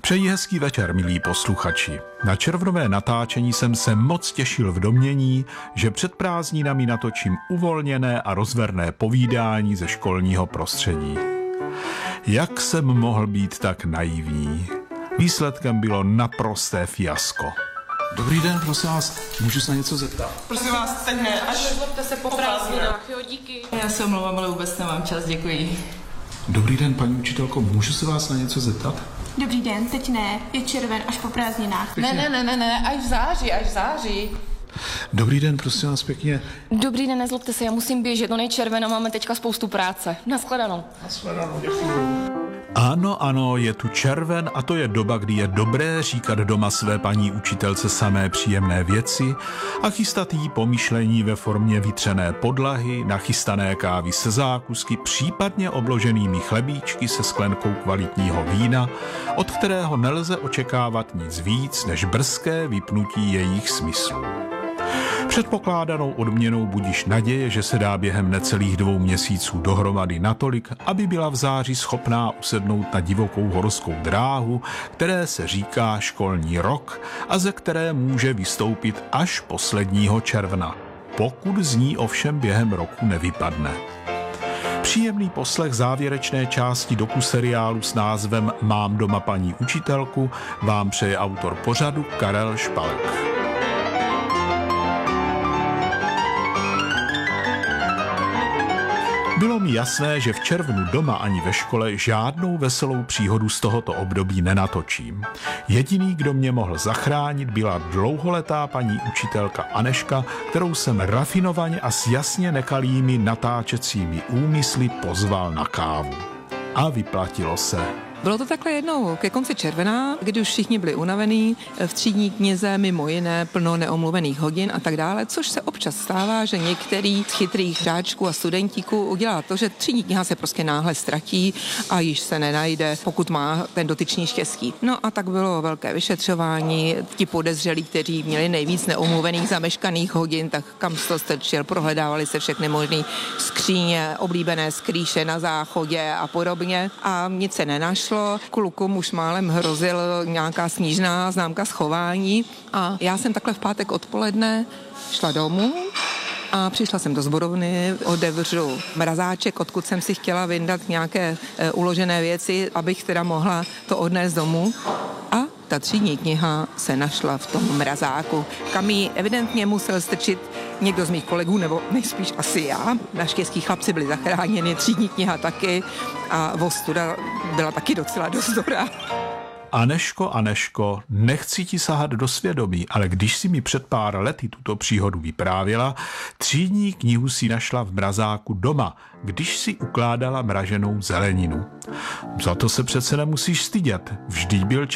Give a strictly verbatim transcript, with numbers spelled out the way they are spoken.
Přeji hezký večer, milí posluchači. Na červnové natáčení jsem se moc těšil v domnění, že před prázdninami natočím uvolněné a rozverné povídání ze školního prostředí. Jak jsem mohl být tak naivní? Výsledkem bylo naprosté fiasko. Dobrý den, prosím vás, můžu se na něco zeptat? Prosím vás, teď ne, až Nezlobte se po prázdninách, jo, díky. Já se omlouvám, ale vůbec nemám čas, děkuji. Dobrý den, paní učitelko, můžu se vás na něco zeptat? Dobrý den, teď ne, je červen až po prázdninách. Ne, ne, ne, ne, ne, až v září, až v září. Dobrý den, prosím vás pěkně. Dobrý den, nezlobte se, já musím běžet, on je červen a máme teďka spoustu práce. Nashledanou. Nashledanou, děkuji. Ano, ano, je tu červen a to je doba, kdy je dobré říkat doma své paní učitelce samé příjemné věci a chystat jí pomyšlení ve formě vytřené podlahy, nachystané kávy se zákusky, případně obloženými chlebíčky se sklenkou kvalitního vína, od kterého nelze očekávat nic víc než brzké vypnutí jejich smyslů. Předpokládanou odměnou budíš naděje, že se dá během necelých dvou měsíců dohromady natolik, aby byla v září schopná usednout na divokou horskou dráhu, které se říká školní rok a ze které může vystoupit až posledního června, pokud z ní ovšem během roku nevypadne. Příjemný poslech závěrečné části dokuseriálu s názvem Mám doma paní učitelku vám přeje autor pořadu Karel Špalek. Bylo mi jasné, že v červnu doma ani ve škole žádnou veselou příhodu z tohoto období nenatočím. Jediný, kdo mě mohl zachránit, byla dlouholetá paní učitelka Aneška, kterou jsem rafinovaně a s jasně nekalými natáčecími úmysly pozval na kávu. A vyplatilo se. Bylo to takhle jednou ke konci června, kdy už všichni byli unavení, v třídní knize mimo jiné plno neomluvených hodin a tak dále, což se občas stává, že některý z chytrých žáčků a studentíků udělá to, že třídní kniha se prostě náhle ztratí a již se nenajde, pokud má ten dotyčný štěstí. No a tak bylo velké vyšetřování, ti podezřelí, kteří měli nejvíc neomluvených zameškaných hodin, tak kam se to strčil, prohledávali se všechny možné skříně, oblíbené skrýše na záchodě a podobně a nic se nenašlo. Klukům už málem hrozil nějaká snížná známka schování a já jsem takhle v pátek odpoledne šla domů a přišla jsem do sborovny, otevřu mrazáček, odkud jsem si chtěla vyndat nějaké e, uložené věci, abych teda mohla to odnést domů a ta třídní kniha se našla v tom mrazáku, kam ji evidentně musel strčit někdo z mých kolegů, nebo nejspíš asi já. Naštěstí chlapci byli zachráněni, třídní kniha taky a ostuda byla taky docela dost dobrá. Aneško, Aneško, nechci ti sahat do svědomí, ale když si mi před pár lety tuto příhodu vyprávěla, třídní knihu si našla v mrazáku doma, když si ukládala mraženou zeleninu. Za to se přece nemusíš stydět, vždy byl čas